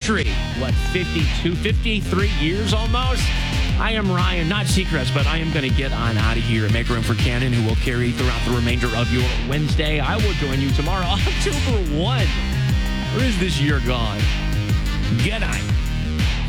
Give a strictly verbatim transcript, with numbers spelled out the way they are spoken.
century. What, fifty-two, fifty-three years almost? I am Ryan, not Seacrest, but I am going to get on out of here and make room for Cannon, who will carry throughout the remainder of your Wednesday. I will join you tomorrow, October first. Where is this year gone? Good night.